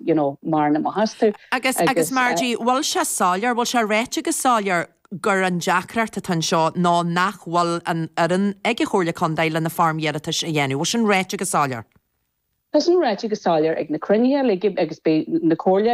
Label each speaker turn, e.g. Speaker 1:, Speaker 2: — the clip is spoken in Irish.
Speaker 1: mar na hastu.
Speaker 2: Agus Margie, bhil se sáilear, bhil se réite go sáilear gur an deacrart a tan seo ná nachhfuil an ige chóirla condaile na farmíarata a dhéanú, bhil sin réite go sáilear.
Speaker 1: Tás an réite go sáilear ag na cruinne, agus be na cóirle